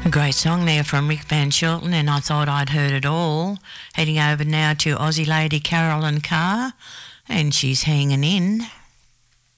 A great song there from Rick Van Shelton, and I thought I'd heard it all. Heading over now to Aussie lady Carolyn Carr, and she's hanging in.